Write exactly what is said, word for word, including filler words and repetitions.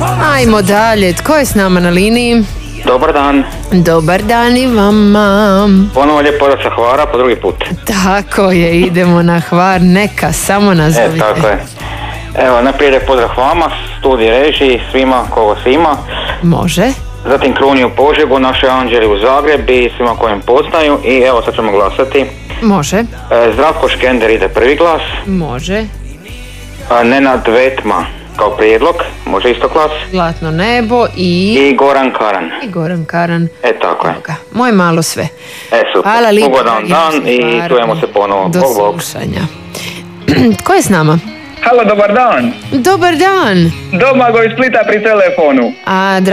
Ajmo dalje, tko je s nama na liniji? Dobar dan. Dobar dan i vama. Ponovo lijep pozdrav sa Hvara po drugi put. Tako je, idemo na Hvar, neka, samo nazovite. E, tako je. Evo, najprije lijep pozdrav vama, studij režiji, svima kogo svima. Može. Zatim Kruni u Požegu, naše Anđeli u Zagreb i svima kojim poznaju. I evo, sad ćemo glasati. Može. E, Zdravko Škender ide prvi glas. Može. E, Nenad Vetma kao prijedlog, može isto glas. Zlatno nebo i... I Goran Karan. I Goran Karan. E, tako je. Moje malo sve. E, super. Hvala lijepo. Ugodan dan i čujemo se ponovo. Do Bog, bog. slušanja. Tko je s nama? Halo, dobar dan. Dobar dan. Domagoj iz Splita pri telefonu. A